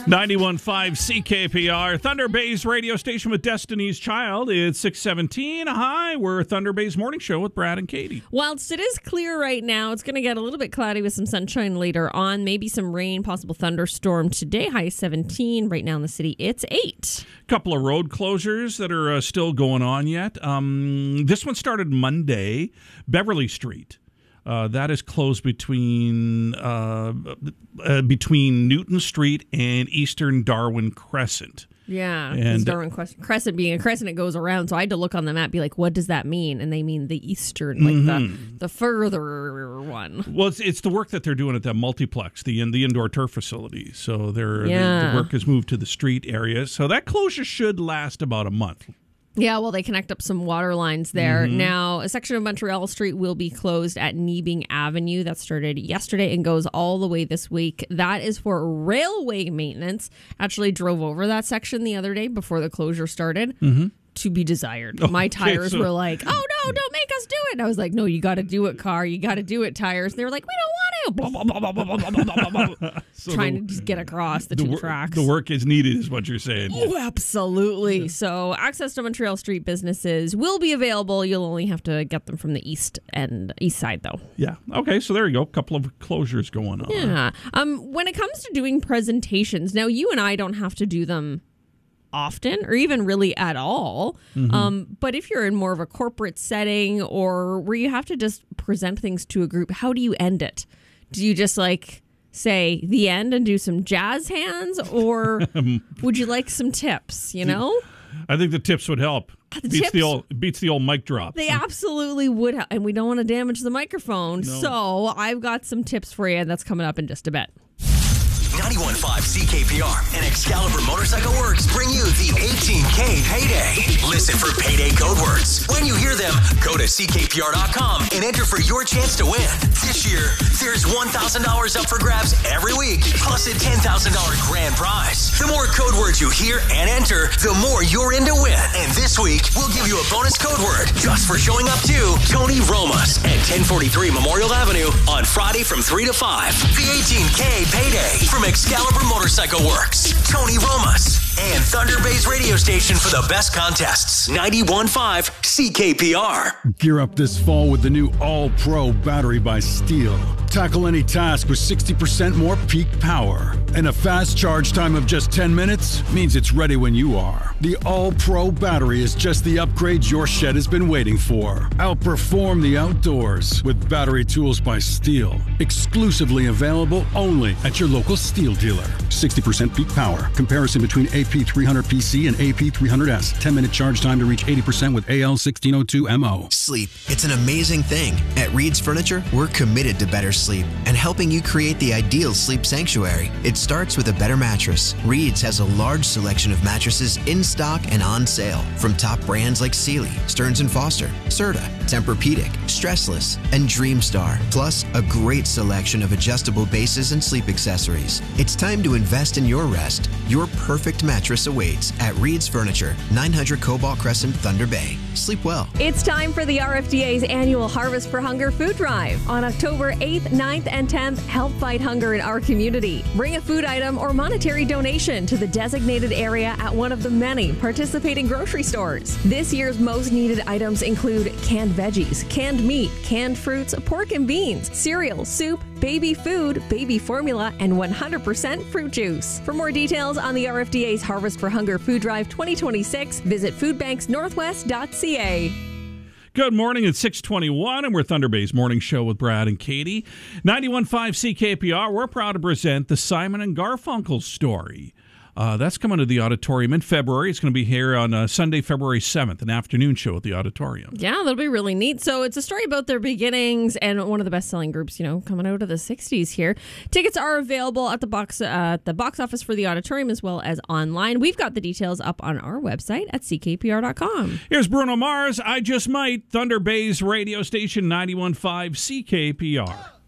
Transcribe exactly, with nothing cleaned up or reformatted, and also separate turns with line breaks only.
ninety-one point five C K P R, Thunder Bay's radio station with Destiny's Child. It's six seventeen. Hi, we're Thunder Bay's morning show with Brad and Katie.
Whilst it is clear right now, it's going to get a little bit cloudy with some sunshine later on. Maybe some rain, possible thunderstorm today. High seventeen. Right now in the city, it's eight.
Couple of road closures that are uh, still going on yet. Um, this one started Monday. Beverly Street. Uh, that is closed between uh, uh, between Newton Street and Eastern Darwin Crescent.
Yeah,
and
Darwin Crescent being a crescent, it goes around. So I had to look on the map, be like, what does that mean? And they mean the eastern, like mm-hmm. the the further one.
Well, it's, it's the work that they're doing at that multiplex, the in the indoor turf facility. So they're,
yeah.
the, the work has moved to the street area. So that closure should last about a month.
Yeah, well, they connect up some water lines there.
Mm-hmm.
Now, a section of Montreal Street will be closed at Niebing Avenue. That started yesterday and goes all the way this week. That is for railway maintenance. Actually drove over that section the other day before the closure started.
Mm-hmm.
To be desired.
Okay,
My tires
so-
were like, oh, no, don't make us do it. And I was like, no, you got to do it, car. You got to do it, tires. And they were like, we don't want to. Blah, blah, blah, blah, blah, blah, blah, blah. So Trying the, to just get across the, the two
wor-
tracks.
The work is needed is what you're saying.
Oh, absolutely. Yeah. So access to Montreal Street businesses will be available. You'll only have to get them from the east and east side, though.
Yeah. Okay, so there you go. A couple of closures going on.
Yeah. Um, when it comes to doing presentations, now you and I don't have to do them often or even really at all. Mm-hmm. Um, but if you're in more of a corporate setting or where you have to just present things to a group, how do you end it? Do you just like say the end and do some jazz hands, or would you like some tips, you know?
I think the tips would help.
The
beats
tips,
the old beats the old mic drop.
They absolutely would help, and we don't want to damage the microphone.
No.
So I've got some tips for you, and that's coming up in just a bit.
ninety-one point five C K P R and Excalibur Motorcycle Works bring you the eighteen K Payday. Listen for payday code words. When you hear them, go to C K P R dot com and enter for your chance to win. This year, there's one thousand dollars up for grabs every week, plus a ten thousand dollars grand prize. The more code words you hear and enter, the more you're in to win. And this week, we'll give you a bonus code word just for showing up to Tony Romas at ten forty-three Memorial Avenue on Friday from three to five. The eighteen K Payday from Excalibur Motorcycle Works, Tony Romas, and Thunder Bay's radio station for the best contests. ninety-one point five C K P R.
Gear up this fall with the new All-Pro battery by Steel. Tackle any task with sixty percent more peak power. And a fast charge time of just ten minutes means it's ready when you are. The All-Pro battery is just the upgrade your shed has been waiting for. Outperform the outdoors with battery tools by Steel. Exclusively available only at your local Steel dealer. sixty percent peak power. Comparison between A P three hundred P C and A P three hundred S. ten minute charge time to reach eighty percent with A L sixteen oh two M O.
Sleep. It's an amazing thing. At Reed's Furniture, we're committed to better sleep and helping you create the ideal sleep sanctuary. It starts with a better mattress. Reed's has a large selection of mattresses in stock and on sale from top brands like Sealy, Stearns and Foster, Serta, Tempur-Pedic, Stressless, and Dreamstar. Plus, a great selection of adjustable bases and sleep accessories. It's time to invest in your rest. Your perfect mattress awaits at Reed's Furniture, nine hundred Cobalt Crescent, Thunder Bay. Sleep well.
It's time for the R F D A's annual Harvest for Hunger food drive. On October eighth, ninth, and tenth, help fight hunger in our community. Bring a food item or monetary donation to the designated area at one of the many participating grocery stores. This year's most needed items include canned veggies, canned meat, canned fruits, pork and beans, cereal, soup, baby food, baby formula, and one hundred percent fruit juice. For more details on the R F D A's Harvest for Hunger Food Drive twenty twenty-six, visit food banks northwest dot c a.
Good morning, it's six twenty-one, and we're Thunder Bay's morning show with Brad and Katie. ninety-one point five C K P R, we're proud to present the Simon and Garfunkel story. Uh, that's coming to the auditorium in February. It's going to be here on uh, Sunday, February seventh, an afternoon show at the auditorium.
Yeah, that'll be really neat. So it's a story about their beginnings and one of the best-selling groups, you know, coming out of the sixties here. Tickets are available at the box uh, at the box office for the auditorium as well as online. We've got the details up on our website at C K P R dot com.
Here's Bruno Mars, I Just Might, Thunder Bay's radio station, ninety-one point five C K P R.